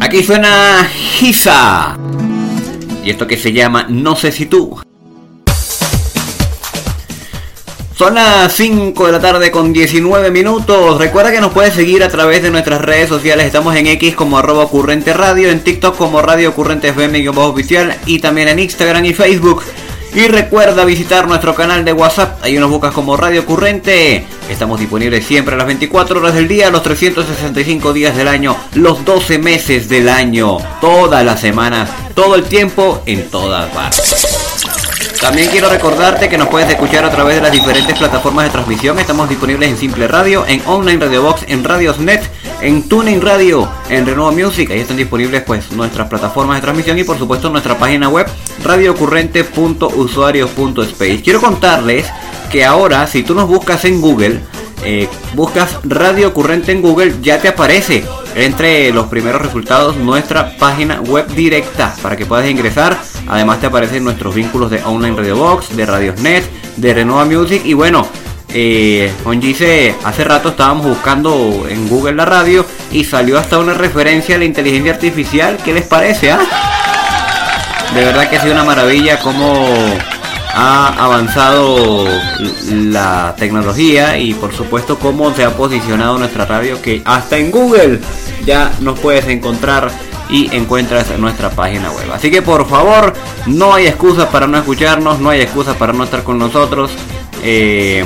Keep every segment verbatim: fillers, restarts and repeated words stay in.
Aquí suena Giza. Y esto que se llama No sé si tú. Son las cinco de la tarde con diecinueve minutos. Recuerda que nos puedes seguir a través de nuestras redes sociales. Estamos en X como arroba ocurrente radio, en TikTok como Radio Ocurrente F M oficial y también en Instagram y Facebook. Y recuerda visitar nuestro canal de WhatsApp. Ahí nos buscas como Radio Ocurrente. Estamos disponibles siempre a las veinticuatro horas del día, los trescientos sesenta y cinco días del año, los doce meses del año, todas las semanas, todo el tiempo, en todas partes. También quiero recordarte que nos puedes escuchar a través de las diferentes plataformas de transmisión. Estamos disponibles en Simple Radio, en Online Radio Box, en Radiosnet, en TuneIn Radio, en Renova Music. Ahí están disponibles pues nuestras plataformas de transmisión y por supuesto nuestra página web radio ocurrente punto usuarios punto space. Quiero contarles que ahora si tú nos buscas en Google, eh, buscas Radio Ocurrente en Google, ya te aparece entre los primeros resultados nuestra página web directa para que puedas ingresar. Además te aparecen nuestros vínculos de Online Radio Box, de Radiosnet, de Renova Music. Y bueno, eh, con Gise hace rato estábamos buscando en Google la radio y salió hasta una referencia a la inteligencia artificial. ¿Qué les parece? ¿Ah? De verdad que ha sido una maravilla cómo ha avanzado la tecnología y por supuesto cómo se ha posicionado nuestra radio, que hasta en Google ya nos puedes encontrar y encuentras nuestra página web. Así que por favor, no hay excusa para no escucharnos, no hay excusa para no estar con nosotros. Eh,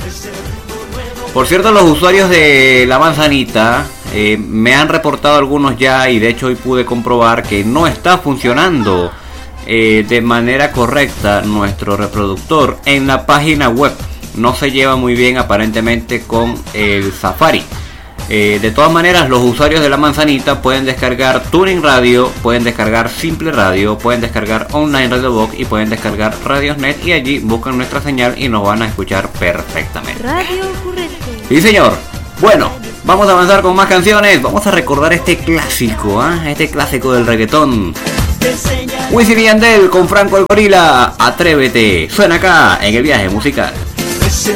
por cierto, los usuarios de La Manzanita eh, me han reportado algunos ya, y de hecho hoy pude comprobar que no está funcionando eh, de manera correcta nuestro reproductor en la página web. No se lleva muy bien aparentemente con el Safari. Eh, de todas maneras, los usuarios de La Manzanita pueden descargar TuneIn Radio, pueden descargar Simple Radio, pueden descargar Online Radio Box y pueden descargar Radiosnet, y allí buscan nuestra señal y nos van a escuchar perfectamente. Radio Ocurrente. Sí, señor. Bueno, vamos a avanzar con más canciones. Vamos a recordar este clásico, ¿eh? Este clásico del reggaetón. Wisin y Yandel con Franco el Gorila. Atrévete. Suena acá en el viaje musical.